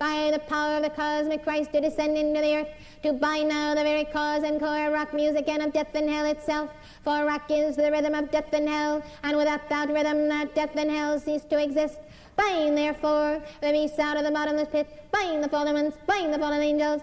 by the power of the cosmic Christ to descend into the earth, to bind now the very cause and core of rock music and of death and hell itself. For rock is the rhythm of death and hell, and without that rhythm that death and hell cease to exist. Bind therefore the beasts out of the bottomless pit, bind the fallen ones, bind the fallen angels,